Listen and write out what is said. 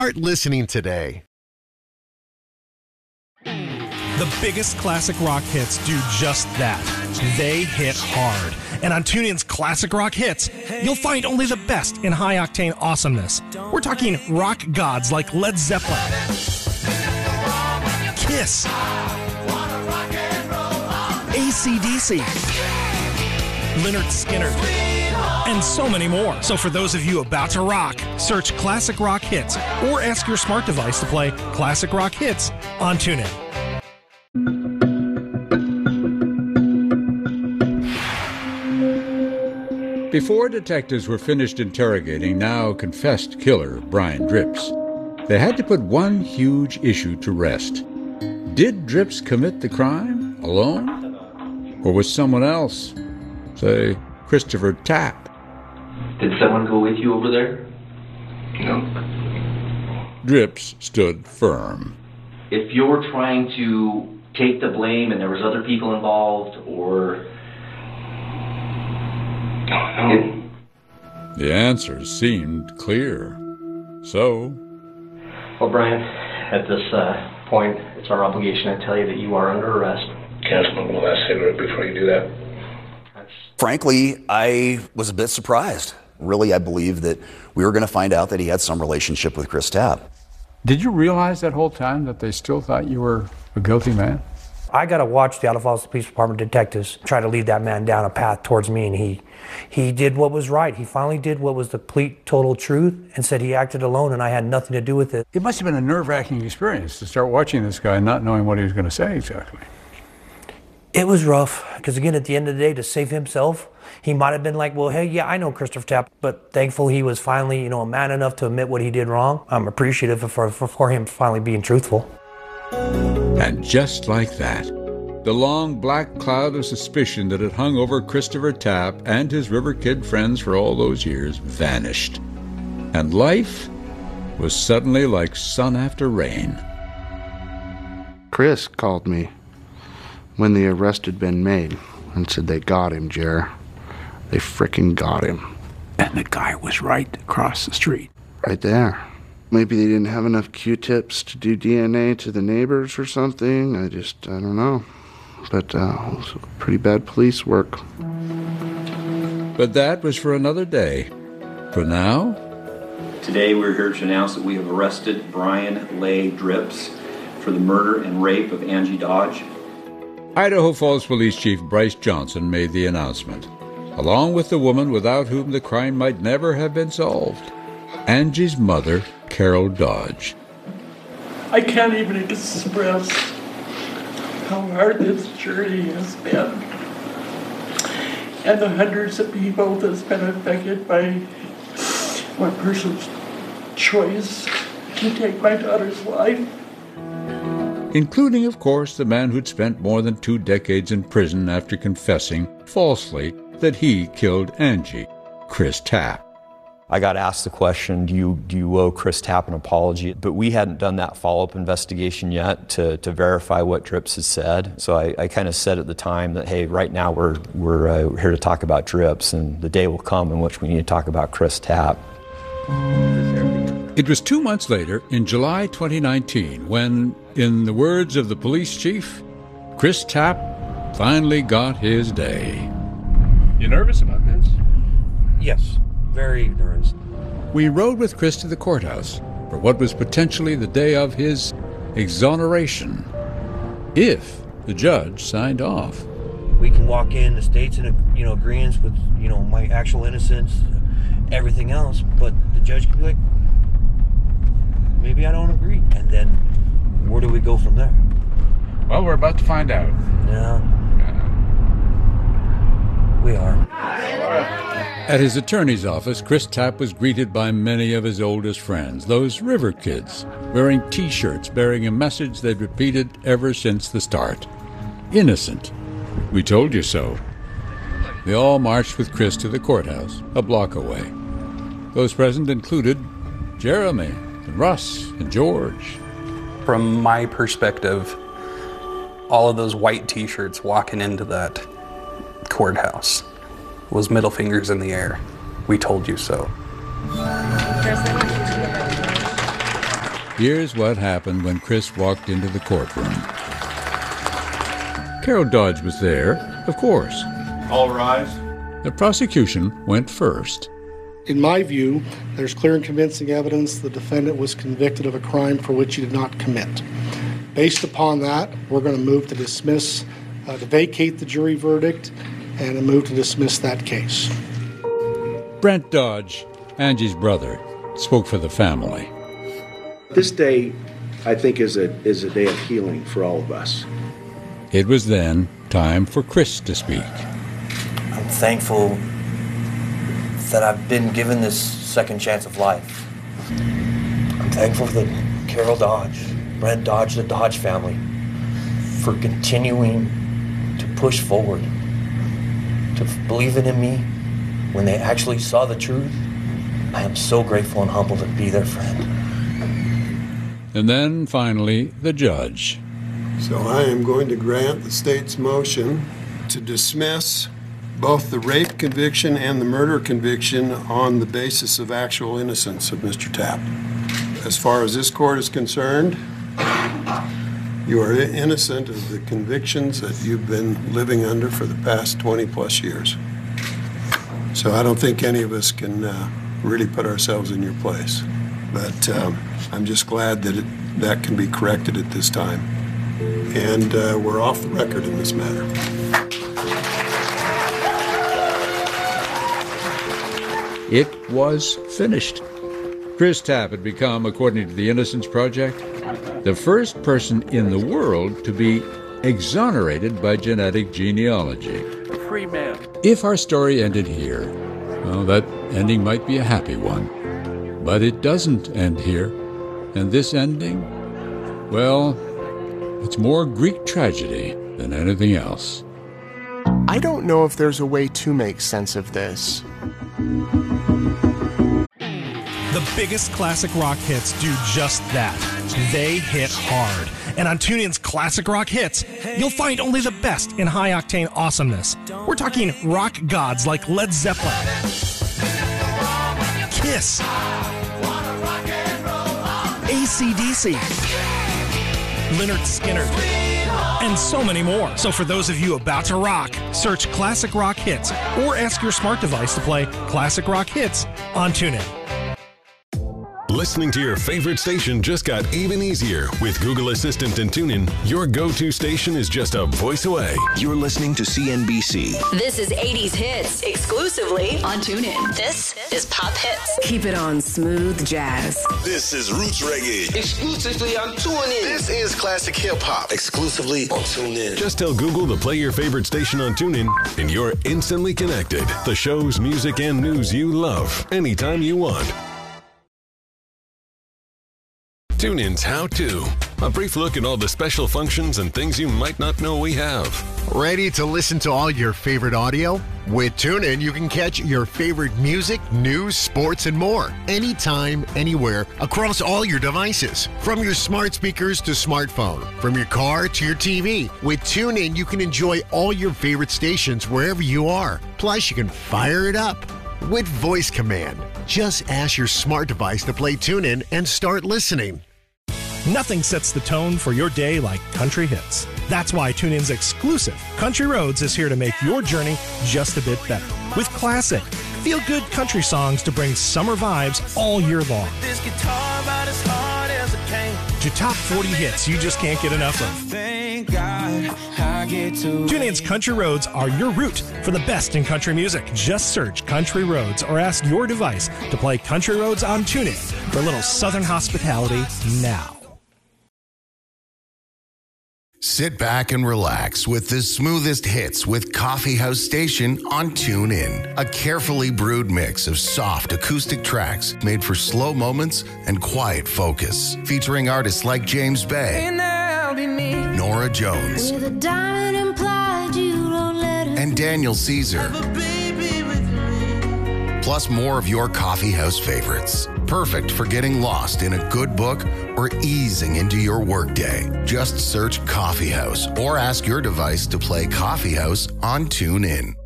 Start listening today. The biggest classic rock hits do just that. They hit hard. And on TuneIn's Classic Rock Hits, you'll find only the best in high-octane awesomeness. We're talking rock gods like Led Zeppelin, Kiss, AC/DC, Lynyrd Skynyrd, and so many more. So for those of you about to rock, search Classic Rock Hits or ask your smart device to play Classic Rock Hits on TuneIn. Before detectives were finished interrogating now confessed killer Brian Dripps, they had to put one huge issue to rest. Did Dripps commit the crime alone? Or was someone else, say, Christopher Tapp? Did someone go with you over there? No. Dripps stood firm. If you were trying to take the blame and there was other people involved, or... No. The answer seemed clear. So... Well, Brian, at this point, it's our obligation to tell you that you are under arrest. Can I smoke one last cigarette before you do that? Frankly, I was a bit surprised. Really, I believe that we were going to find out that he had some relationship with Chris Tapp. Did you realize that whole time that they still thought you were a guilty man? I got to watch the Idle Falls Police Department detectives try to lead that man down a path towards me, and he did what was right. He finally did what was the complete, total truth and said he acted alone and I had nothing to do with it. It must have been a nerve-wracking experience to start watching this guy not knowing what he was going to say exactly. It was rough, because again, at the end of the day, to save himself, he might have been like, well, hey, yeah, I know Christopher Tapp, but thankful he was finally, a man enough to admit what he did wrong. I'm appreciative for him finally being truthful. And just like that, the long black cloud of suspicion that had hung over Christopher Tapp and his River Kid friends for all those years vanished. And life was suddenly like sun after rain. Chris called me when the arrest had been made and said they got him, Jer. They frickin' got him. And the guy was right across the street. Right there. Maybe they didn't have enough Q-tips to do DNA to the neighbors or something. I don't know. But it was pretty bad police work. But that was for another day. For now... Today we're here to announce that we have arrested Brian Leigh Dripps for the murder and rape of Angie Dodge. Idaho Falls Police Chief Bryce Johnson made the announcement, along with the woman without whom the crime might never have been solved, Angie's mother, Carol Dodge. I can't even express how hard this journey has been, and the hundreds of people that's been affected by one person's choice to take my daughter's life. Including, of course, the man who'd spent more than 2 decades in prison after confessing falsely that he killed Angie, Chris Tapp. I got asked the question, do you owe Chris Tapp an apology? But we hadn't done that follow-up investigation yet to verify what Dripps had said. So I kind of said at the time that, hey, right now we're here to talk about Dripps, and the day will come in which we need to talk about Chris Tapp. It was 2 months later, in July 2019, when, in the words of the police chief, Chris Tapp finally got his day. You nervous about this? Yes, very nervous. We rode with Chris to the courthouse for what was potentially the day of his exoneration, if the judge signed off. We can walk in, the state's in agreement with my actual innocence, everything else, but the judge could be like, maybe I don't agree. And then where do we go from there? Well, we're about to find out. Yeah. We are. At his attorney's office, Chris Tapp was greeted by many of his oldest friends, those River Kids, wearing T-shirts bearing a message they'd repeated ever since the start. Innocent. We told you so. They all marched with Chris to the courthouse, a block away. Those present included Jeremy, and Russ, and George. From my perspective, all of those white T-shirts walking into that courthouse was middle fingers in the air. We told you so. Here's what happened when Chris walked into the courtroom. Carol Dodge was there, of course. All rise. The prosecution went first. In my view, there's clear and convincing evidence the defendant was convicted of a crime for which he did not commit. Based upon that, we're going to move to dismiss, to vacate the jury verdict, and a move to dismiss that case. Brent Dodge, Angie's brother, spoke for the family. This day, I think, is a day of healing for all of us. It was then time for Chris to speak. I'm thankful that I've been given this second chance of life. I'm thankful for Carol Dodge, Brent Dodge, the Dodge family, for continuing to push forward, to believing in me when they actually saw the truth. I am so grateful and humbled to be their friend. And then, finally, the judge. So I am going to grant the state's motion to dismiss both the rape conviction and the murder conviction on the basis of actual innocence of Mr. Tapp. As far as this court is concerned, you are innocent of the convictions that you've been living under for the past 20-plus years. So I don't think any of us can really put ourselves in your place. But I'm just glad that that can be corrected at this time. And we're off the record in this matter. It was finished. Chris Tapp had become, according to the Innocence Project, the first person in the world to be exonerated by genetic genealogy. A free man. If our story ended here, well, that ending might be a happy one. But it doesn't end here. And this ending, well, it's more Greek tragedy than anything else. I don't know if there's a way to make sense of this. The biggest classic rock hits do just that. They hit hard. And on TuneIn's Classic Rock Hits, you'll find only the best in high-octane awesomeness. We're talking rock gods like Led Zeppelin, Kiss, AC/DC, Lynyrd Skynyrd, and so many more. So for those of you about to rock, search Classic Rock Hits or ask your smart device to play Classic Rock Hits on TuneIn. Listening to your favorite station just got even easier. With Google Assistant and TuneIn, your go-to station is just a voice away. You're listening to CNBC. This is 80s Hits, exclusively on TuneIn. This is Pop Hits. Keep it on smooth jazz. This is Roots Reggae, exclusively on TuneIn. This is Classic Hip Hop, exclusively on TuneIn. Just tell Google to play your favorite station on TuneIn, and you're instantly connected. The shows, music, and news you love, anytime you want. TuneIn's How To. A brief look at all the special functions and things you might not know we have. Ready to listen to all your favorite audio? With TuneIn, you can catch your favorite music, news, sports, and more. Anytime, anywhere, across all your devices. From your smart speakers to smartphone. From your car to your TV. With TuneIn, you can enjoy all your favorite stations wherever you are. Plus, you can fire it up with voice command. Just ask your smart device to play TuneIn and start listening. Nothing sets the tone for your day like country hits. That's why TuneIn's exclusive Country Roads is here to make your journey just a bit better. With classic, feel-good country songs to bring summer vibes all year long. This guitar about as hard as it came. To top 40 hits you just can't get enough of. Thank God I get to. TuneIn's Country Roads are your route for the best in country music. Just search Country Roads or ask your device to play Country Roads on TuneIn for a little Southern hospitality now. Sit back and relax with the smoothest hits with Coffee House Station on TuneIn. A carefully brewed mix of soft acoustic tracks made for slow moments and quiet focus. Featuring artists like James Bay, Nora Jones, and Daniel Caesar. Plus more of your coffee house favorites. Perfect for getting lost in a good book or easing into your workday. Just search Coffee House or ask your device to play Coffee House on TuneIn.